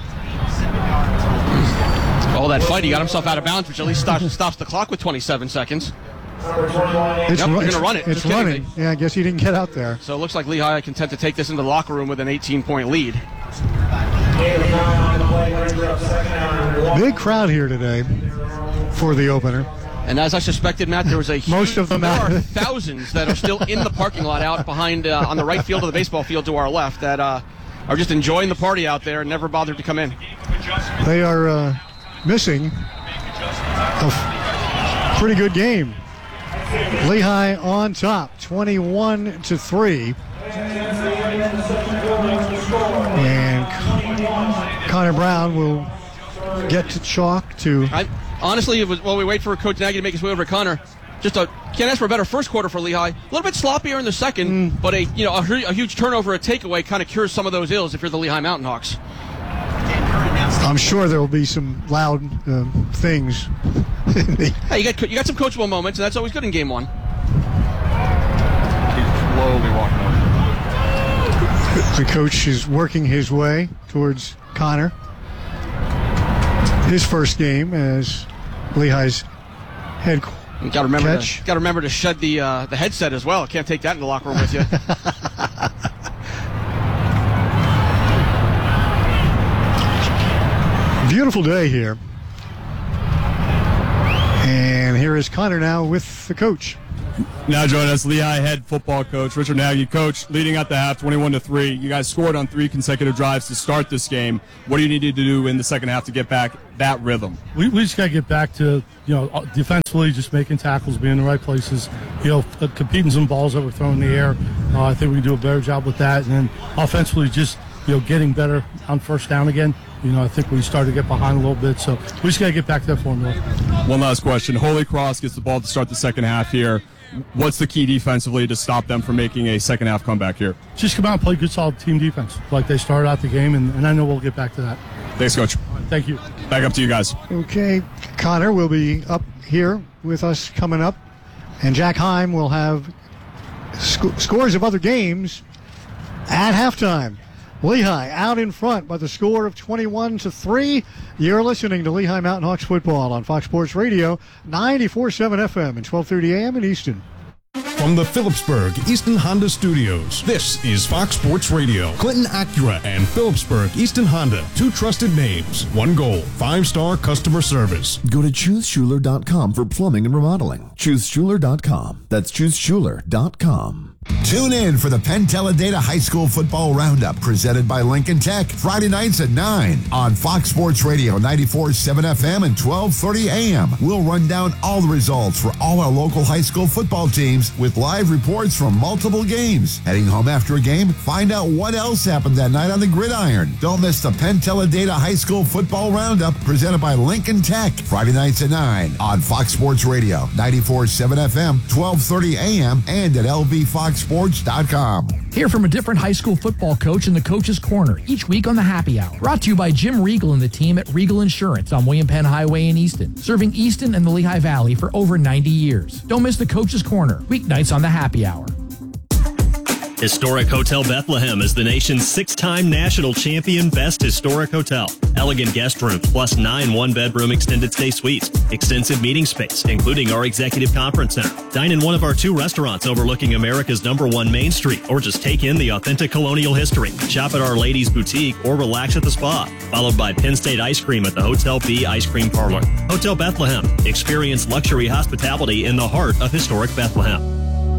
All that fight, he got himself out of bounds, which at least stops, stops the clock with twenty-seven seconds. It's, yep, run, going to run it. It's running. Yeah, I guess he didn't get out there. So it looks like Lehigh content to take this into the locker room with an eighteen-point lead. Big crowd here today for the opener. And as I suspected, Matt, there was a huge, most of them there out. are thousands that are still in the parking lot out behind uh, on the right field of the baseball field to our left that uh, are just enjoying the party out there and never bothered to come in. They are uh, missing a f- pretty good game. Lehigh on top, twenty-one to three. And Connor Brown will get to chalk to. I, honestly, it was while we wait for Coach Nagy to make his way over to Connor. Just a can't ask for a better first quarter for Lehigh. A little bit sloppier in the second, mm. but a you know a, a huge turnover, a takeaway, kind of cures some of those ills if you're the Lehigh Mountain Hawks. I'm sure there will be some loud uh, things. Hey, you got you got some coachable moments, and that's always good in game one. He's slowly walking over. The coach is working his way towards Connor. His first game as Lehigh's head coach. You got to remember to, got to remember to shed the uh, the headset as well. Can't take that in the locker room with you. Beautiful day here. And here is Connor now with the coach. Now joining us, Lehigh head football coach Richard Nagy. Coach, leading at the half, twenty-one to three. You guys scored on three consecutive drives to start this game. What do you need to do in the second half to get back that rhythm? We, we just got to get back to, you know, defensively, just making tackles, being in the right places, you know, competing some balls that we're throwing in the air. Uh, I think we can do a better job with that. And then offensively, just, you know, getting better on first down again. You know, I think we started to get behind a little bit, so we just got to get back to that formula. One last question. Holy Cross gets the ball to start the second half here. What's the key defensively to stop them from making a second half comeback here? Just come out and play good, solid team defense like they started out the game, and, and I know we'll get back to that. Thanks, Coach. Thank you. Back up to you guys. Okay, Connor will be up here with us coming up, and Jack Heim will have sc- scores of other games at halftime. Lehigh out in front by the score of twenty-one to three. You're listening to Lehigh Mountain Hawks football on Fox Sports Radio, ninety-four point seven F M and twelve thirty A M in Easton. From the Phillipsburg Easton Honda Studios, this is Fox Sports Radio. Clinton Acura and Phillipsburg Easton Honda, two trusted names, one goal, five-star customer service. Go to choose schuler dot com for plumbing and remodeling. choose schuler dot com. That's choose schuler dot com. Tune in for the Penn Teledata High School Football Roundup presented by Lincoln Tech, Friday nights at nine on Fox Sports Radio, ninety-four point seven F M and twelve thirty A M. We'll run down all the results for all our local high school football teams with live reports from multiple games. Heading home after a game, find out what else happened that night on the gridiron. Don't miss the Penn Teledata High School Football Roundup presented by Lincoln Tech, Friday nights at nine on Fox Sports Radio, ninety-four point seven F M, twelve thirty A M, and at L V Fox Sports dot com. Hear from a different high school football coach in the Coach's Corner each week on the Happy Hour. Brought to you by Jim Regal and the team at Regal Insurance on William Penn Highway in Easton, serving Easton and the Lehigh Valley for over ninety years. Don't miss the Coach's Corner, weeknights on the Happy Hour. Historic Hotel Bethlehem is the nation's six-time national champion best historic hotel. Elegant guest rooms plus nine one-bedroom extended stay suites. Extensive meeting space, including our executive conference center. Dine in one of our two restaurants overlooking America's number one Main Street, or just take in the authentic colonial history. Shop at Our Ladies Boutique or relax at the spa. Followed by Penn State Ice Cream at the Hotel B Ice Cream Parlor. Hotel Bethlehem. Experience luxury hospitality in the heart of historic Bethlehem.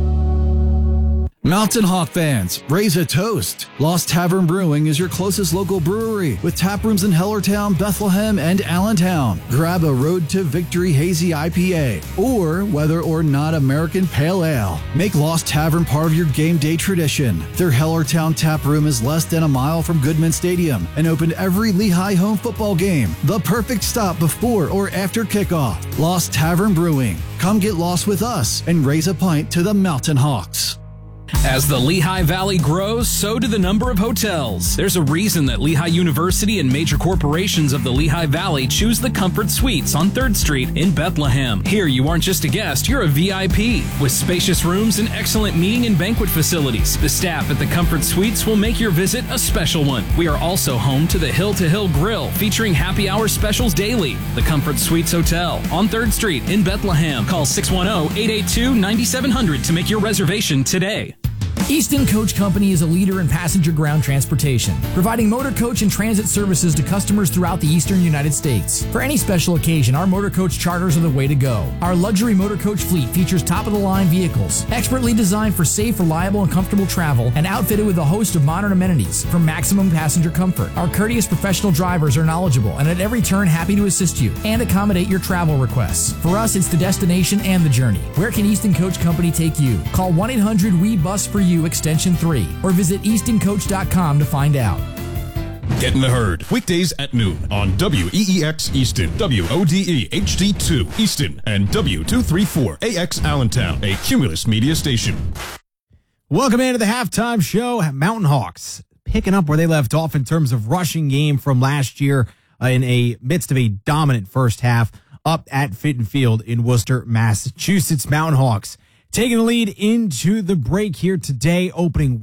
Mountain Hawk fans, raise a toast. Lost Tavern Brewing is your closest local brewery with tap rooms in Hellertown, Bethlehem, and Allentown. Grab a Road to Victory Hazy I P A or whether or not American Pale Ale. Make Lost Tavern part of your game day tradition. Their Hellertown tap room is less than a mile from Goodman Stadium and open every Lehigh home football game. The perfect stop before or after kickoff. Lost Tavern Brewing. Come get lost with us and raise a pint to the Mountain Hawks. As the Lehigh Valley grows, so do the number of hotels. There's a reason that Lehigh University and major corporations of the Lehigh Valley choose the Comfort Suites on third Street in Bethlehem. Here, you aren't just a guest, you're a V I P. With spacious rooms and excellent meeting and banquet facilities, the staff at the Comfort Suites will make your visit a special one. We are also home to the Hill to Hill Grill, featuring happy hour specials daily. The Comfort Suites Hotel on third Street in Bethlehem. Call six one zero, eight eight two, nine seven zero zero to make your reservation today. Easton Coach Company is a leader in passenger ground transportation, providing motor coach and transit services to customers throughout the eastern United States. For any special occasion, our motor coach charters are the way to go. Our luxury motor coach fleet features top-of-the-line vehicles, expertly designed for safe, reliable, and comfortable travel, and outfitted with a host of modern amenities for maximum passenger comfort. Our courteous professional drivers are knowledgeable and at every turn happy to assist you and accommodate your travel requests. For us, it's the destination and the journey. Where can Easton Coach Company take you? Call one eight hundred W E bus for you extension three or visit easton coach dot com to find out. Get in the herd. Weekdays at noon on W E E X Easton, W O D E H D two Easton, and W two thirty-four A X Allentown, a Cumulus media station. Welcome into the halftime show. Mountain Hawks picking up where they left off in terms of rushing game from last year uh, in a midst of a dominant first half up at Fitton Field in Worcester, Massachusetts. Mountain Hawks taking the lead into the break here today, opening week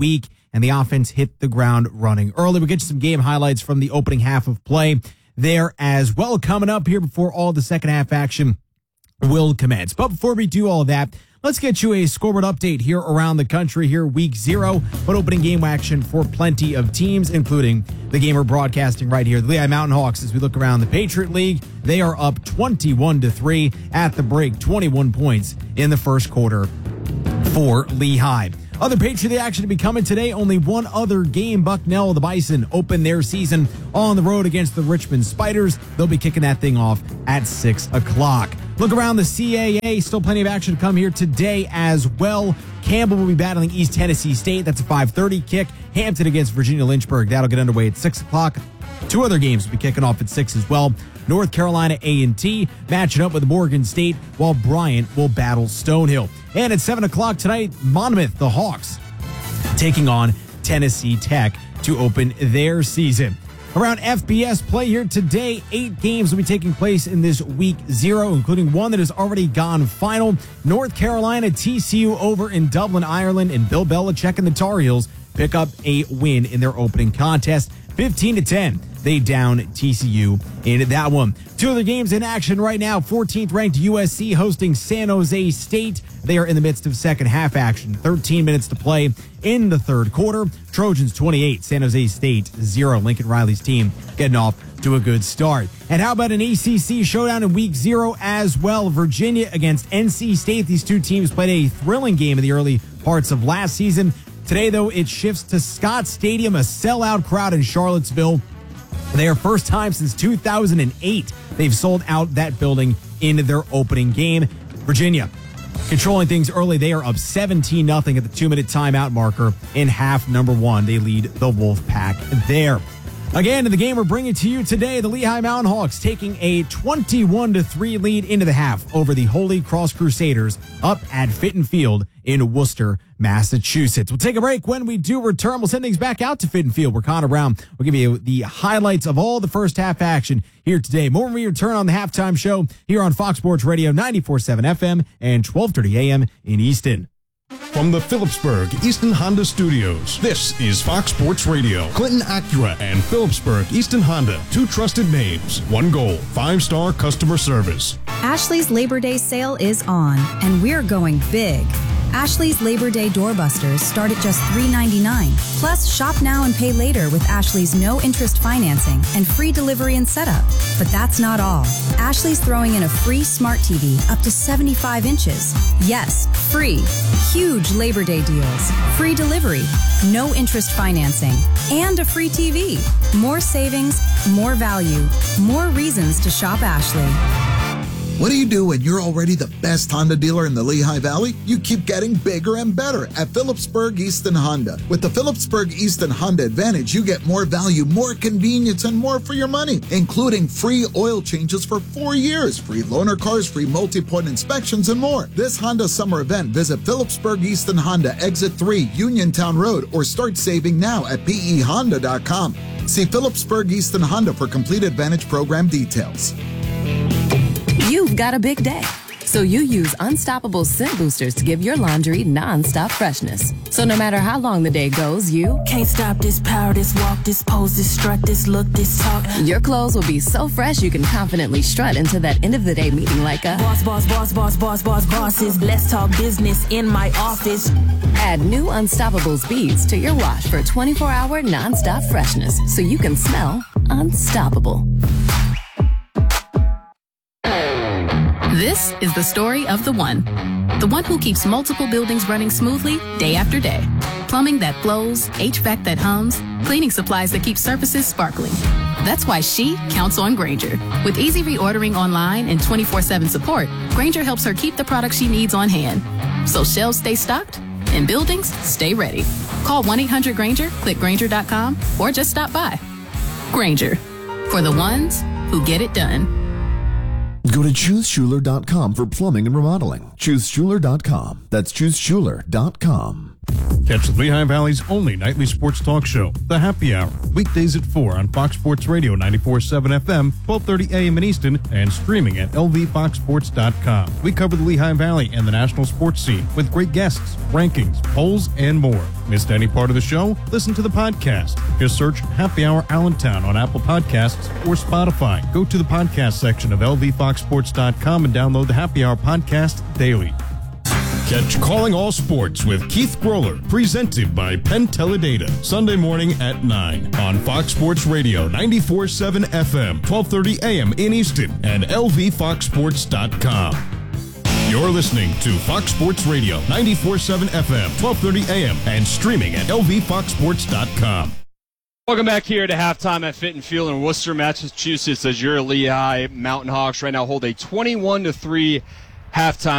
and the offense hit the ground running early. We'll get you some game highlights from the opening half of play there as well coming up here before all the second half action will commence. But before we do all of that, let's get you a scoreboard update here around the country here, week zero, but opening game action for plenty of teams, including the game we're broadcasting right here, the Lehigh Mountain Hawks. As we look around the Patriot League, they are up twenty-one to three at the break, twenty-one points in the first quarter for Lehigh. Other Patriot League action to be coming today. Only one other game. Bucknell, the Bison, open their season on the road against the Richmond Spiders. They'll be kicking that thing off at six o'clock. Look around the C A A. Still plenty of action to come here today as well. Campbell will be battling East Tennessee State. That's a five thirty kick. Hampton against Virginia Lynchburg. That'll get underway at six o'clock. Two other games will be kicking off at six as well. North Carolina A and T matching up with Morgan State, while Bryant will battle Stonehill. And at seven o'clock tonight, Monmouth, the Hawks, taking on Tennessee Tech to open their season. Around F B S play here today, eight games will be taking place in this week zero, including one that has already gone final. North Carolina T C U over in Dublin, Ireland, and Bill Belichick and the Tar Heels pick up a win in their opening contest, fifteen to ten. They down T C U in that one. Two other games in action right now. fourteenth ranked U S C hosting San Jose State. They are in the midst of second half action. thirteen minutes to play in the third quarter. Trojans twenty-eight, San Jose State zero. Lincoln Riley's team getting off to a good start. And how about an A C C showdown in week zero as well? Virginia against N C State. These two teams played a thrilling game in the early parts of last season. Today, though, it shifts to Scott Stadium, a sellout crowd in Charlottesville. Their first time since two thousand eight, they've sold out that building in their opening game. Virginia controlling things early. They are up seventeen nothing at the two-minute timeout marker in half number one. They lead the Wolfpack there. Again, in the game we're bringing to you today, the Lehigh Mountain Hawks taking a twenty-one to three lead into the half over the Holy Cross Crusaders up at Fitton Field in Worcester, Massachusetts. We'll take a break. When we do return, we'll send things back out to Fitton Field, where Connor Brown will give you the highlights of all the first half action here today. More when we return on the halftime show here on Fox Sports Radio ninety-four point seven F M and twelve thirty A M in Easton. From the Phillipsburg Easton Honda Studios, this is Fox Sports Radio. Clinton Acura and Phillipsburg Easton Honda, two trusted names, one goal, five-star customer service. Ashley's Labor Day sale is on, and we're going big. Ashley's Labor Day doorbusters start at just three ninety-nine. Plus, shop now and pay later with Ashley's no-interest financing and free delivery and setup. But that's not all. Ashley's throwing in a free smart T V up to seventy-five inches. Yes, free. Huge Labor Day deals. Free delivery, no-interest financing, and a free T V. More savings, more value, more reasons to shop Ashley. What do you do when you're already the best Honda dealer in the Lehigh Valley? You keep getting bigger and better at Phillipsburg Easton Honda. With the Phillipsburg Easton Honda Advantage, you get more value, more convenience, and more for your money, including free oil changes for four years, free loaner cars, free multi-point inspections, and more. This Honda summer event, visit Phillipsburg Easton Honda, Exit three, Uniontown Road, or start saving now at P E Honda dot com. See Phillipsburg Easton Honda for complete Advantage program details. You've got a big day, so you use Unstoppable Scent Boosters to give your laundry non-stop freshness. So no matter how long the day goes, you can't stop this power, this walk, this pose, this strut, this look, this talk. Your clothes will be so fresh you can confidently strut into that end of the day meeting like a boss, boss, boss, boss, boss, boss, bosses. Let's talk business in my office. Add new Unstoppable beads to your wash for twenty-four hour non-stop freshness, so you can smell unstoppable. This is the story of the one. The one who keeps multiple buildings running smoothly day after day. Plumbing that flows, H V A C that hums, cleaning supplies that keep surfaces sparkling. That's why she counts on Grainger. With easy reordering online and twenty-four seven support, Grainger helps her keep the products she needs on hand. So shelves stay stocked and buildings stay ready. Call one eight hundred Grainger, click Grainger dot com, or just stop by. Grainger, for the ones who get it done. Go to choose schuler dot com for plumbing and remodeling. choose schuler dot com. That's choose schuler dot com. Catch the Lehigh Valley's only nightly sports talk show, The Happy Hour, weekdays at four on Fox Sports Radio ninety-four point seven F M, twelve thirty A M in Easton, and streaming at L V fox sports dot com. We cover the Lehigh Valley and the national sports scene with great guests, rankings, polls, and more. Missed any part of the show? Listen to the podcast. Just search Happy Hour Allentown on Apple Podcasts or Spotify. Go to the podcast section of L V fox sports dot com and download the Happy Hour podcast daily. Catch Calling All Sports with Keith Groller, presented by Penn Teledata, Sunday morning at nine on Fox Sports Radio ninety-four point seven F M, twelve thirty A M in Easton, and L V fox sports dot com. You're listening to Fox Sports Radio ninety-four point seven F M, twelve thirty A M, and streaming at L V fox sports dot com. Welcome back here to halftime at Fitton Field in Worcester, Massachusetts, as your Lehigh Mountain Hawks right now hold a twenty-one to three halftime